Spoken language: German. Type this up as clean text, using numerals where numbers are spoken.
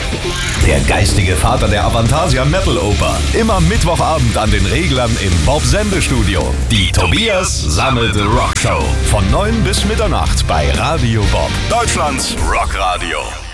Der geistige Vater der Avantasia Metal Oper. Immer Mittwochabend an den Reglern im Bob Sendestudio. Die Tobias Sammelte Rockshow. Von 9 bis Mitternacht bei Radio Bob. Deutschlands Rockradio.